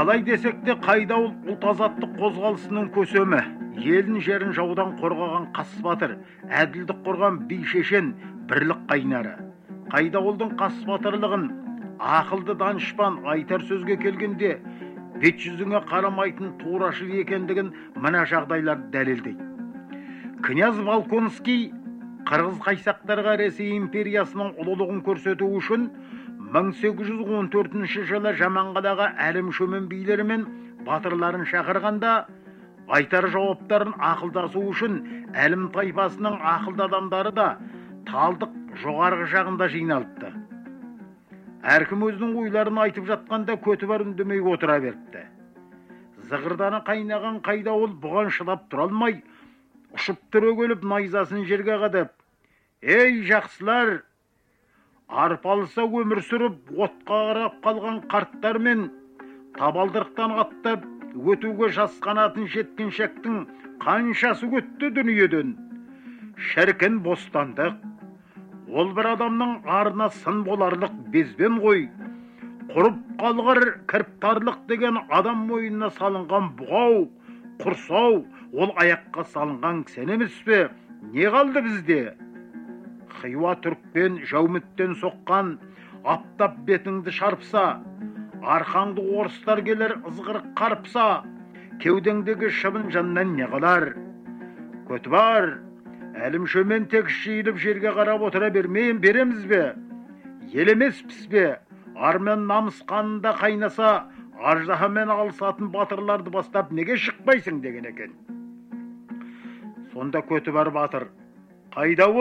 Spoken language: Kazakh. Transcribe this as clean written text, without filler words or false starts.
Қалай десек те Қайдауыл ұлт азаттық қозғалысының көсемі, елін жерін жаудан қорғаған қас батыр, әділдік қорған би шешен, бірлік қайнары. Қайдауылдың қас батырлығын ақылды данышпан айтар сөзге келгенде бет жүзіңе қарамайтын турашыл екендігін мына жағдайлар дәлелдейді. Князь Волконский қырғыз қайсақтарға Ресей империясының ұлылығын көрсету үшін 1814 жылы Жаманғадағы әлім шөмен билері мен батырларын шақырғанда, айтар жауаптарын ақылдасу үшін әлім тайпасының ақылды адамдары да талдық жоғарғы жағында жиналыпты. Әркім өзінің ойларын айтып жатқанда Көтібар үндемей отыра беріпті. Зығырданы қайнаған Қайдауыл бұған шыдап тұра алмай, ұшып түрегеліп найзасын жерге қадап: «Ей жақсылар! Арпалыса өмір сүріп, отқа қарап қалған қарттар мен табалдырықтан аттап өтуге жас қанатын жеткіншектің қаншасы өтті дүниеден. Шіркін бостандық, ол бір адамның арына сын боларлық безбен ғой. Құрып қалғыр кіріптарлық деген адам мойнына салынған бұғау, құрсау, ол аяққа салынған кісен емес пе? Не қалды бізде? Хиуа түрікпен жауміттен соққан аптап бетіңді шарпса, арқаңды орыстар келер ызғырық қарпса, кеудеңдегі шыбын жаннан не қалар? Көтібар, әлім шөмен тек жиылып жерге қарап отыра береміз бе? Елемеспіз бе? Армен намыс қанында қайнаса, аждаһамен алысатын батырларды бастап неге шықпайсың деген екен. Сонда Көтібар батыр: Қайдауыл